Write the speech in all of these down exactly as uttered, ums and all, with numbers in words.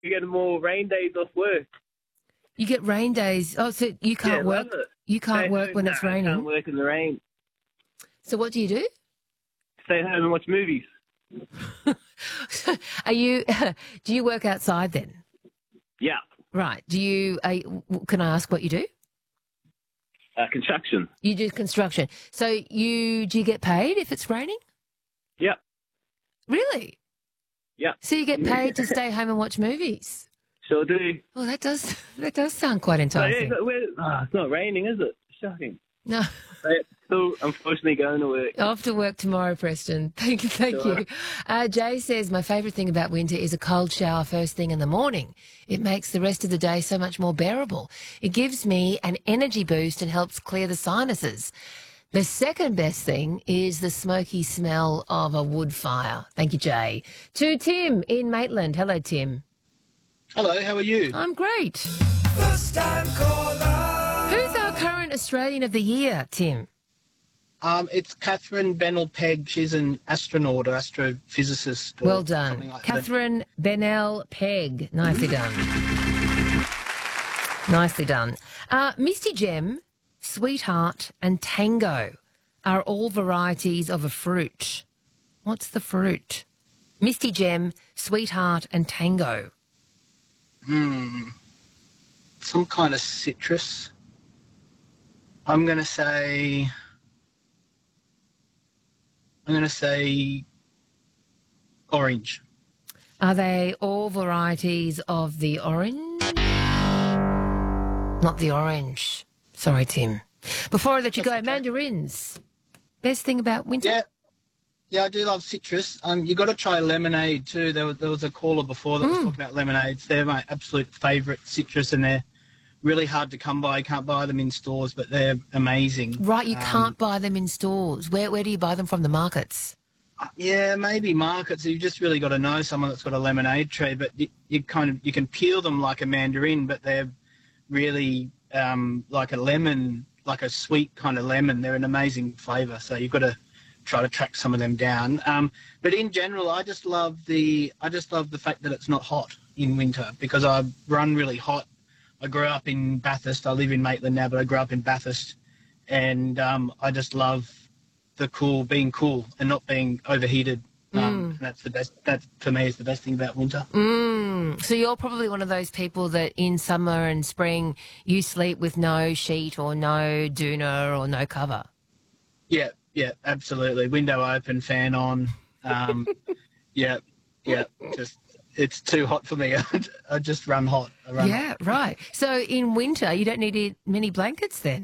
You get more rain days off work. You get rain days. Oh, so you can't Yeah, work. love it. You can't Stay work home. when Nah, it's I raining. can't work in the rain. So what do you do? Stay home and watch movies. Are you? Do you work outside then? Yeah. Right. Do you? Are, you- can I ask what you do? Uh, construction. You do construction. So you do you get paid if it's raining? Yeah. Really? Yeah. So you get paid to stay home and watch movies? Sure do. Well, that does that does sound quite But enticing. it's, we're- ah, it's not raining, is it? Shocking. No. But still, unfortunately, going to work. Off to work tomorrow, Preston. Thank you, thank Sure. you. Uh, Jay says, my favourite thing about winter is a cold shower first thing in the morning. It makes the rest of the day so much more bearable. It gives me an energy boost and helps clear the sinuses. The second best thing is the smoky smell of a wood fire. Thank you, Jay. To Tim in Maitland. Hello, Tim. Hello, how are you? I'm great. First time caller. Who's our current Australian of the Year, Tim? Um, it's Catherine Bennell-Pegg. She's an astronaut or astrophysicist. Or Well done. something like that. Catherine Bennell-Pegg. Nicely done. Nicely done. Uh, Misty Gem, Sweetheart and Tango are all varieties of a fruit. What's the fruit? Misty Gem, Sweetheart and Tango. Hmm. Some kind of citrus. I'm going to say... I'm going to say orange. Are they all varieties of the orange? Not the orange. Sorry, Tim. Before I let you That's go, okay. mandarins. Best thing about winter? Yeah. Yeah, I do love citrus. Um, you got to try lemonade too. There was, there was a caller before that was Mm. talking about lemonades. They're my absolute favourite citrus, and they're really hard to come by. You can't buy them in stores, but they're amazing. Right, you Um, can't buy them in stores. Where where do you buy them from? The markets? Yeah, maybe markets. You've just really got to know someone that's got a lemonade tree. But you, you kind of you can peel them like a mandarin, but they're really um, like a lemon, like a sweet kind of lemon. They're an amazing flavour. So you've got to try to track some of them down. Um, but in general, I just love the I just love the fact that it's not hot in winter because I run really hot. I grew up in Bathurst. I live in Maitland now, but I grew up in Bathurst, and um, I just love the cool, being cool and not being overheated. Um, and that's the best. That for me is the best thing about winter. Mm. So you're probably one of those people that in summer and spring you sleep with no sheet or no doona or no cover. Yeah, yeah, absolutely. Window open, fan on. Um, yeah, yeah. Just it's too hot for me. I just run hot. I run hot. Yeah, right. So in winter you don't need it- many blankets then?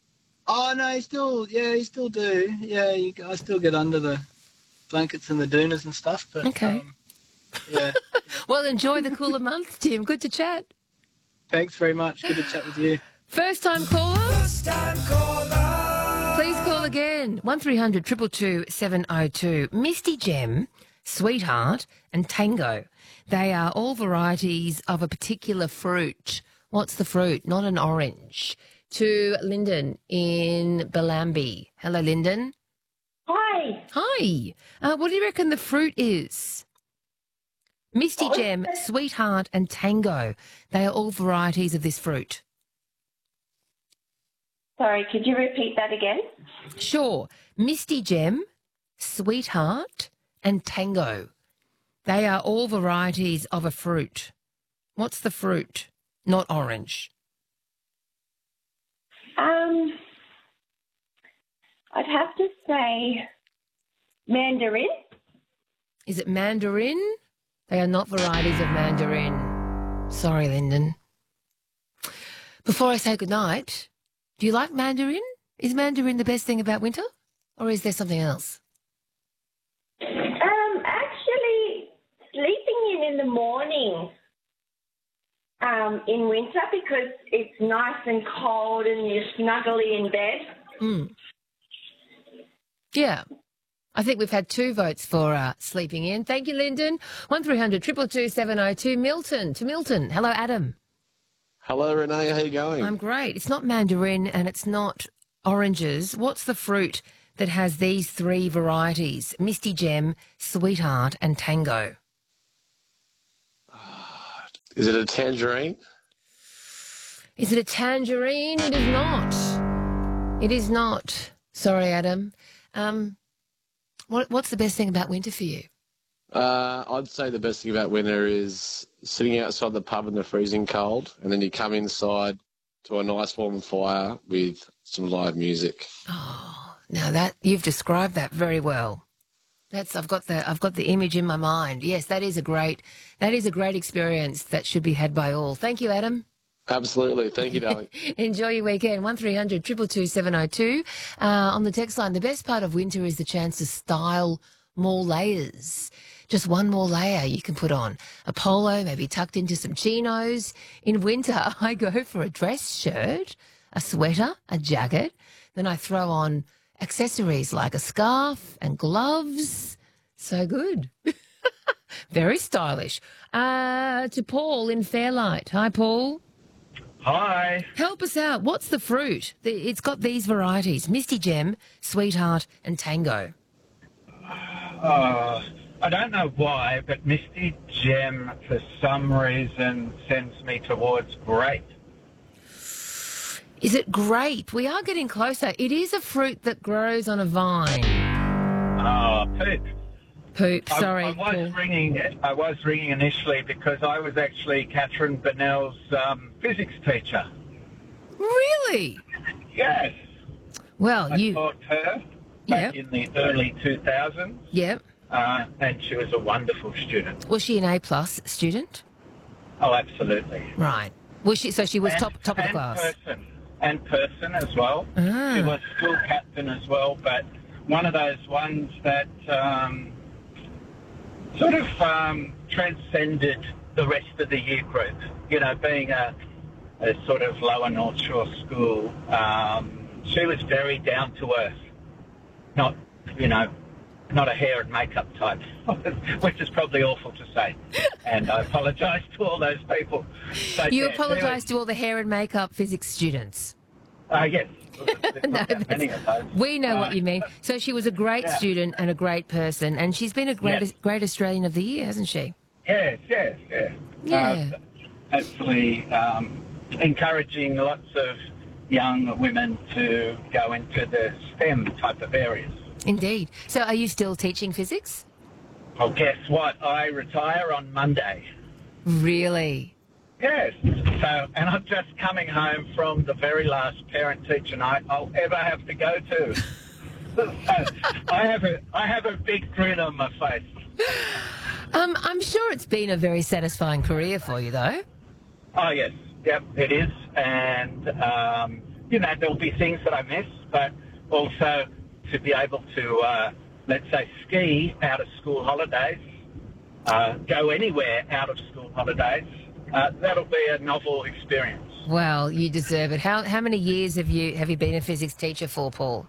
Oh no, you still, yeah, you still do. Yeah, you, I still get under the blankets and the doonas and stuff. But Okay. um, yeah. Well, enjoy the cooler months, Tim. Good to chat. Thanks very much. Good to chat with you. First time caller, First time caller. please call again. one three hundred two two two seven oh two. Misty Gem, Sweetheart and Tango. They are all varieties of a particular fruit. What's the fruit? Not an orange. To Lyndon in Bellambi. Hello, Lyndon. Hi. Hi. Uh, what do you reckon the fruit is? Misty Gem, Sweetheart and Tango. They are all varieties of this fruit. Sorry, could you repeat that again? Sure. Misty Gem, Sweetheart and Tango. They are all varieties of a fruit. What's the fruit? Not orange. Um, I'd have to say mandarin. Is it mandarin? They are not varieties of mandarin. Sorry, Lyndon. Before I say goodnight, do you like mandarin? Is mandarin the best thing about winter? Or is there something else? Um, actually, sleeping in in the morning um, in winter because it's nice and cold and you're snuggly in bed. Mm. Yeah. I think we've had two votes for uh, sleeping in. Thank you, Lyndon. one three hundred two two two seven oh two. Milton. To Milton. Hello, Adam. Hello, Renee. How you going? I'm great. It's not mandarin and it's not oranges. What's the fruit that has these three varieties? Misty Gem, Sweetheart and Tango. Is it a tangerine? Is it a tangerine? It is not. It is not. Sorry, Adam. Um, what, what's the best thing about winter for you? Uh, I'd say the best thing about winter is sitting outside the pub in the freezing cold, and then you come inside to a nice warm fire with some live music. Oh, now that you've described that very well. That's I've got the I've got the image in my mind. Yes, that is a great that is a great experience that should be had by all. Thank you, Adam. Absolutely. Thank you, darling. Enjoy your weekend. One three hundred two two two seven oh two uh, on the text line. The best part of winter is the chance to style more layers. Just one more layer you can put on. A polo, maybe tucked into some chinos. In winter, I go for a dress shirt, a sweater, a jacket. Then I throw on accessories like a scarf and gloves. So good. Very stylish. Uh, to Paul in Fairlight. Hi, Paul. Hi. Help us out. What's the fruit? The- It's got these varieties, Misty Gem, Sweetheart and Tango. Uh, I don't know why, but Misty Gem, for some reason, sends me towards grape. Is it grape? We are getting closer. It is a fruit that grows on a vine. Oh, poop. Poop, I- sorry, I, was Paul. ringing. I was ringing initially because I was actually Catherine Bennell's um, physics teacher. Really? Yes, Well, I you... taught her Yep. back in the early two thousands, Yep. uh, and she was a wonderful student. Was she an A-plus student? Oh, absolutely. Right. Was she? So she was And- top top of the and class. Person, and person as well. Ah. She was school captain as well, but one of those ones that um, sort of um, transcended the rest of the year group. You know, being a, a sort of lower North Shore school, um, she was very down to earth. Not, you know, not a hair and makeup type, which is probably awful to say. And I apologise to all those people. But, You yeah, apologise to all the hair and makeup physics students. Uh, yes. There's No, not that many of those. We know what Uh, you mean. So she was a great yeah. student and a great person, and she's been a great Yes. great Australian of the year, hasn't she? Yes, yes, yes. Yeah. Uh, actually, um, encouraging lots of young women to go into the STEM type of areas. Indeed. So are you still teaching physics? Well, guess what? I retire on Monday. Really? Yes. So, and I'm just coming home from the very last parent-teacher night I'll ever have to go to. So I have a, I have a big grin on my face. Um, I'm sure it's been a very satisfying career for you, though. Oh, yes. Yep, it is. And, um, you know, there'll be things that I miss, but also to be able to, uh, let's say, ski out of school holidays, uh, go anywhere out of school holidays, uh, that'll be a novel experience. Well, you deserve it. How how many years have you have you been a physics teacher for, Paul?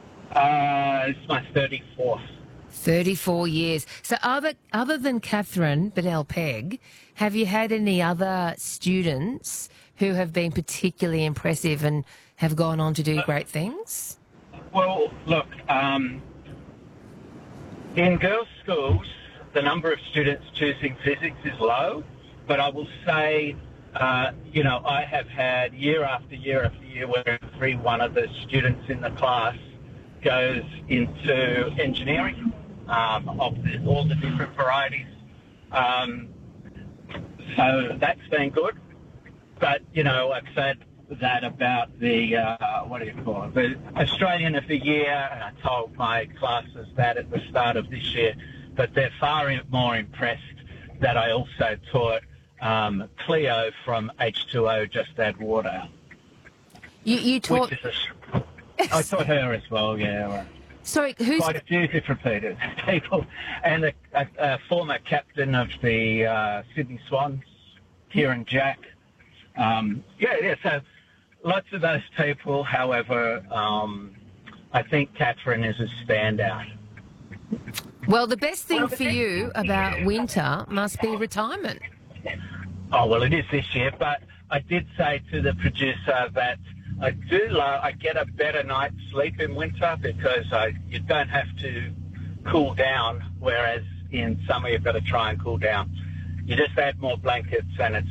Uh, it's my thirty-fourth. thirty-four years. So other other than Catherine Bennell Pegg, have you had any other students who have been particularly impressive and have gone on to do great things? Well, look, um, in girls' schools, the number of students choosing physics is low, but I will say, uh, you know, I have had year after year after year where every one of the students in the class goes into engineering um, of the, all the different varieties. Um, so that's been good. But, you know, I've said that about the, uh, what do you call it, the Australian of the Year, and I told my classes that at the start of this year, but they're far more impressed that I also taught um, Cleo from H two O, Just Add Water. You you taught. Which is a, I taught her as well, yeah. Sorry, who's Quite a few different people. And a, a, a former captain of the uh, Sydney Swans, Kieran Jack. Um, yeah, yeah, so lots of those people. However, um, I think Catherine is a standout. well? The best thing for you about winter must be retirement. Oh, well, it is this year, but I did say to the producer that I do love, I get a better night's sleep in winter because I, you don't have to cool down, whereas in summer you've got to try and cool down. You just add more blankets and it's